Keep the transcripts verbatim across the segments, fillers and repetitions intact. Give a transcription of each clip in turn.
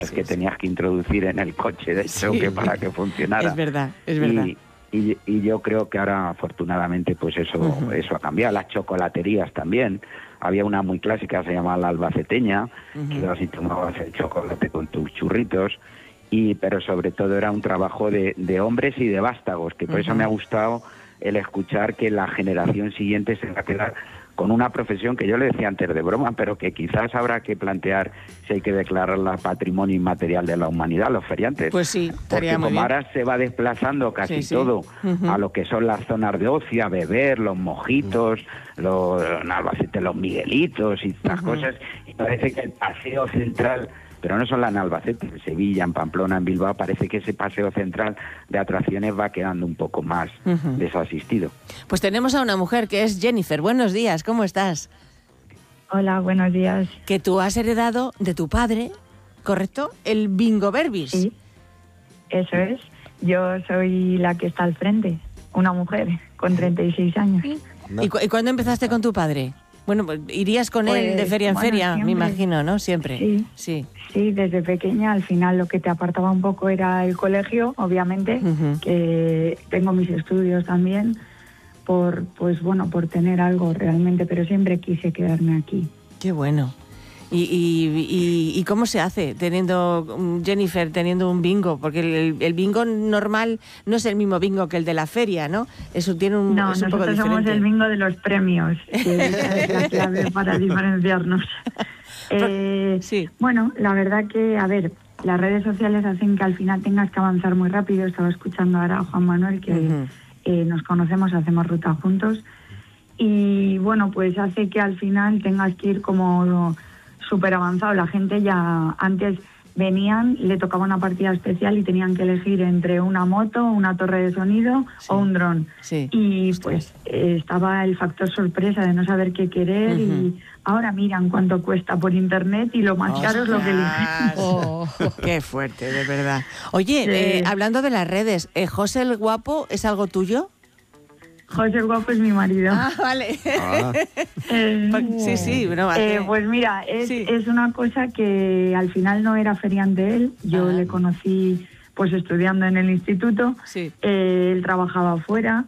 sí, que sí. tenías que introducir en el coche de choque sí. para que funcionara. Es verdad, es verdad. Y, y, y yo creo que ahora, afortunadamente, pues eso, uh-huh. eso ha cambiado. Las chocolaterías también. Había una muy clásica, se llamaba la albaceteña, uh-huh. que ibas y tomabas el chocolate con tus churritos. Y, pero sobre todo era un trabajo de, de hombres y de vástagos, que por uh-huh. eso me ha gustado el escuchar que la generación siguiente se va a quedar con una profesión que yo le decía antes de broma, pero que quizás habrá que plantear si hay que declararla patrimonio inmaterial de la humanidad, los feriantes. Pues sí, estaría porque muy como bien. Ahora se va desplazando casi sí, sí. todo uh-huh. a lo que son las zonas de ocio, a beber, los mojitos, uh-huh. los, en Albacete, los miguelitos y estas uh-huh. cosas, y parece que el paseo central... Pero no solo en Albacete, en Sevilla, en Pamplona, en Bilbao, parece que ese paseo central de atracciones va quedando un poco más uh-huh. desasistido. Pues tenemos a una mujer que es Jennifer. Buenos días, ¿cómo estás? Hola, buenos días. Que tú has heredado de tu padre, ¿correcto? El bingo verbis. Sí, eso es. Yo soy la que está al frente, una mujer con treinta y seis años. No. ¿Y, cu- ¿Y cuándo empezaste con tu padre? Bueno, pues irías con pues, él de feria en bueno, feria, siempre. Me imagino, ¿no? Siempre. Sí, sí. Sí, desde pequeña. Al final lo que te apartaba un poco era el colegio, obviamente, uh-huh. que tengo mis estudios también, por pues bueno, por tener algo realmente, pero siempre quise quedarme aquí. Qué bueno. ¿Y, y, y, y cómo se hace teniendo, Jennifer, teniendo un bingo? Porque el, el bingo normal no es el mismo bingo que el de la feria, ¿no? Eso tiene un, no, es un poco nosotros diferente. Somos el bingo de los premios, que esa es la clave para diferenciarnos. eh, sí. Bueno, la verdad que, a ver, las redes sociales hacen que al final tengas que avanzar muy rápido. Estaba escuchando ahora a Juan Manuel, que uh-huh. eh, nos conocemos, hacemos ruta juntos. Y bueno, pues hace que al final tengas que ir como... súper avanzado. La gente ya antes venían, le tocaba una partida especial y tenían que elegir entre una moto, una torre de sonido sí. o un dron. Sí. Y pues eh, estaba el factor sorpresa de no saber qué querer uh-huh. y ahora miran cuánto cuesta por internet y lo más caro es lo que eligen. Oh, qué fuerte, de verdad. Oye, sí. eh, hablando de las redes, ¿eh, José el Guapo es algo tuyo? José el Guapo es mi marido. Ah, vale. Ah. eh, sí, sí. Bueno, eh, pues mira, es, sí. es una cosa que al final no era feriante él. Yo ah. le conocí pues estudiando en el instituto. Sí. Eh, él trabajaba afuera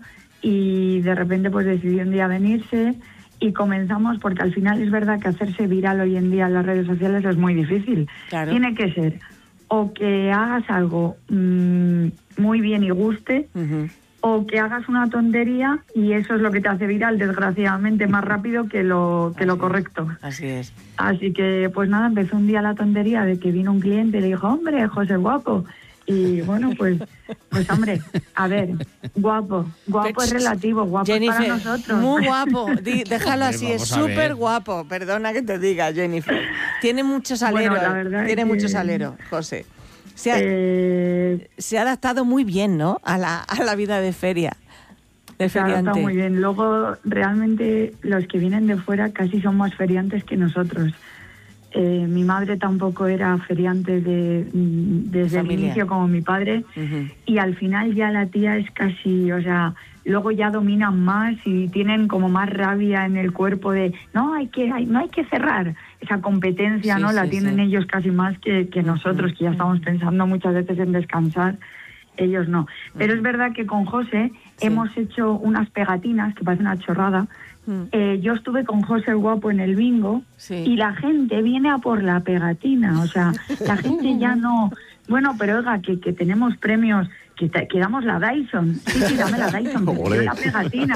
y de repente pues decidió un día venirse y comenzamos, porque al final es verdad que hacerse viral hoy en día en las redes sociales es muy difícil. Claro. Tiene que ser o que hagas algo mmm, muy bien y guste, uh-huh. o que hagas una tontería y eso es lo que te hace viral, desgraciadamente, más rápido que lo que lo correcto. Así es. Así que, pues nada, empezó un día la tontería de que vino un cliente y le dijo, hombre, José Guapo. Y bueno, pues, pues hombre, a ver, guapo, guapo Pero, es relativo, guapo Jennifer, es para nosotros. Muy guapo, Di, déjalo así, es súper guapo, perdona que te diga, Jennifer. Tiene mucho salero, bueno, la verdad tiene que... mucho salero, José. Se ha, eh, se ha adaptado muy bien, ¿no? A la, a la vida de feria. De se adapta muy bien. Luego, realmente, los que vienen de fuera casi son más feriantes que nosotros. Eh, mi madre tampoco era feriante de, desde el inicio como mi padre. Uh-huh. Y al final ya la tía es casi, o sea, luego ya dominan más y tienen como más rabia en el cuerpo de, no, hay que, hay, no hay que cerrar. Esa competencia, sí, ¿no? Sí, la tienen sí. ellos casi más que, que nosotros, uh-huh. que ya estamos pensando muchas veces en descansar. Ellos no. Pero uh-huh. es verdad que con José sí. hemos hecho unas pegatinas, que parece una chorrada. Uh-huh. Eh, yo estuve con José el Guapo en el bingo sí. y la gente viene a por la pegatina. O sea, la gente ya no... Bueno, pero oiga, que, que tenemos premios... Que, te, que damos la Dyson. Sí, sí, dame la Dyson, pero la pegatina.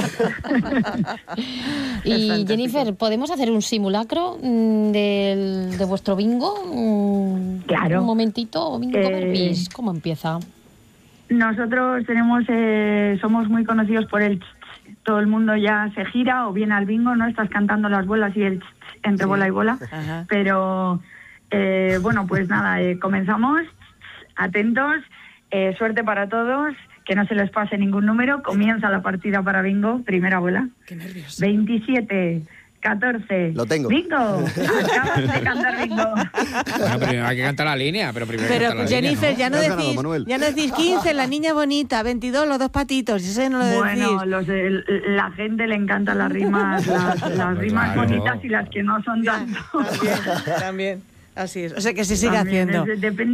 Y Jennifer, ¿podemos hacer un simulacro de, de vuestro bingo? Claro. Un momentito, bingo eh, verbis, ¿cómo empieza? Nosotros tenemos, eh, somos muy conocidos por el... Todo el mundo ya se gira o viene al bingo, ¿no? Estás cantando las bolas y el entre sí. bola y bola. Ajá. Pero, eh, bueno, pues nada, eh, comenzamos. Atentos. Eh, suerte para todos, que no se les pase ningún número. Comienza la partida para bingo, primera bola. Qué nervios. veintisiete, catorce. Lo tengo. Bingo. Acabas de cantar bingo. Bueno, pero hay que cantar la línea, pero primero Pero la Jennifer, línea, ¿no? ya, no decís, ya no decís quince, la niña bonita, veintidós, los dos patitos, eso no lo bueno, decís. Los, el, la gente le encantan las rimas, las, las pues rimas claro. bonitas y las que no son tanto. También, también, así es. O sea que se sigue también haciendo. Es, depende